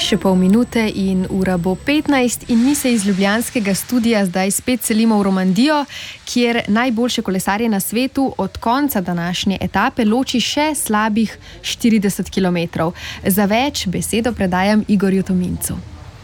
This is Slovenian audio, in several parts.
Še pol minute in ura bo 15 in mi se iz ljubljanskega studia zdaj spet selimo v Romandijo, kjer najboljše kolesarje na svetu od konca današnje etape loči še slabih 40 km. Za več besedo predajam Igorju Tomincu.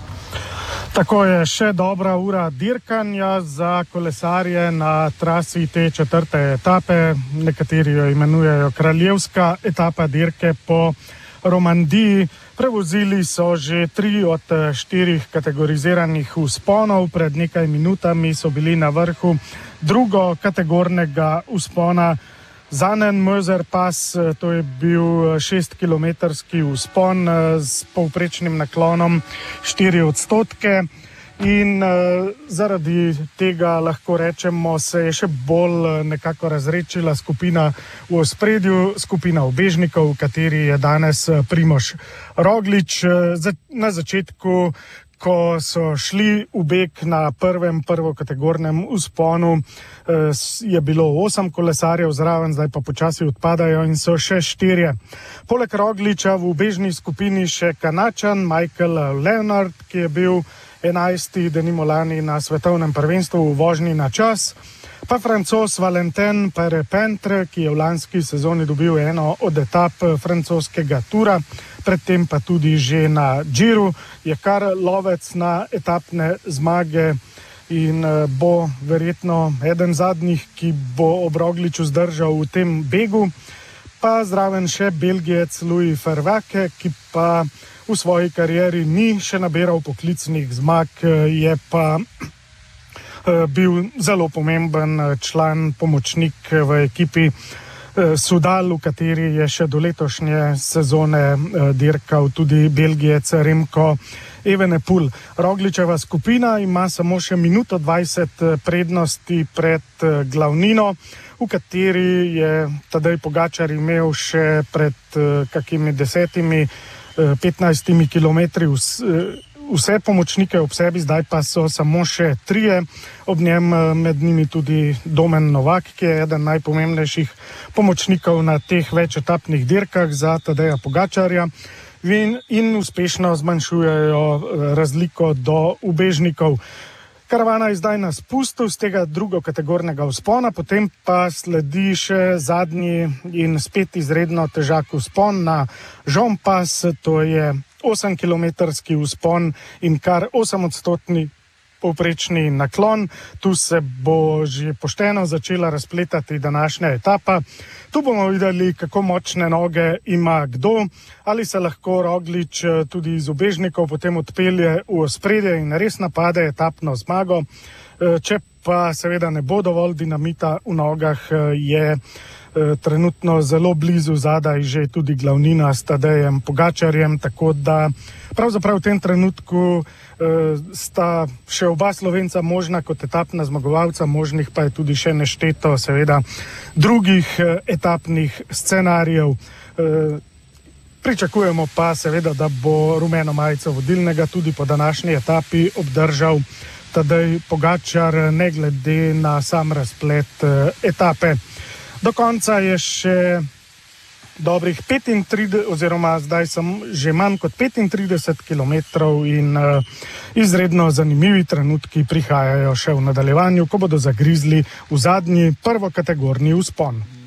Tako je, še dobra ura dirkanja za kolesarje na trasi te četrte etape. Nekateri jo imenujejo kraljevska etapa dirke po Romandiji. Prevozili so že 3 od 4 kategoriziranih vzponov. Pred nekaj minutami so bili na vrhu drugo kategornega vzpona Zanen-Möser pas. To je bil 6-kilometrski vzpon s povprečnim naklonom 4 odstotke. In zaradi tega lahko rečemo, se je še bolj nekako razredčila skupina v ospredju, skupina ubežnikov, v kateri je danes Primož Roglič. Na začetku, ko so šli v beg na prvokategornem vzponu, je bilo 8 kolesarjev zraven, zdaj pa počasi odpadajo in so še 4. Poleg Rogliča v ubežni skupini še Kanačan Michael Leonard, ki je bil 11. denimo lani na svetovnem prvenstvu v vožnji na čas, pa Francoz Valentin Perrepentre, ki je v lanski sezoni dobil eno od etap francoskega Tura, predtem pa tudi že na Giru, je kar lovec na etapne zmage in bo verjetno eden zadnjih, ki bo ob Rogliču zdržal v tem begu. Pa zraven še Belgijec Louis Verwacke, ki pa v svoji karieri ni še nabiral poklicnih zmag, je pa bil zelo pomemben član, pomočnik v ekipi Soudal, v kateri je še do letošnje sezone dirkal tudi Belgijec Remco Evenepoel. Rogličeva skupina ima samo še minuto 20 prednosti pred glavnino, v kateri je Tadej Pogačar imel še pred kakimi 10-15 kilometri vse pomočnike ob sebi, zdaj pa so samo še 3, ob njem med njimi tudi Domen Novak, ki je eden najpomembnejših pomočnikov na teh večetapnih dirkah za Tadeja Pogačarja in uspešno zmanjšujejo razliko do ubežnikov. Karavana je zdaj na spustu z tega drugokategornega vzpona, potem pa sledi še zadnji in spet izredno težak vzpon na Jean Pas, to je 8-kilometrski vzpon in kar 8-odstotni povprečni naklon. Tu se bo že pošteno začela razpletati današnja etapa. Tu bomo videli, kako močne noge ima kdo, ali se lahko Roglič tudi iz ubežnikov potem odpelje v ospredje in res napade etapno zmago. Če pa seveda ne bo dovolj dinamita v nogah, je trenutno zelo blizu zadaj že tudi glavnina s Tadejem Pogačarjem, tako da pravzaprav v tem trenutku sta še oba Slovenca možna kot etapna zmagovalca, možnih pa je tudi še nešteto seveda drugih etapnih scenarijev. Pričakujemo pa seveda, da bo rumeno majico vodilnega tudi po današnji etapi obdržal Tadej Pogačar, ne glede na sam razplet etape. Do konca je še dobrih 35, oziroma zdaj sem že manj kot 35 kilometrov in izredno zanimivi trenutki prihajajo še v nadaljevanju, ko bodo zagrizli v zadnji prvokategorni vzpon.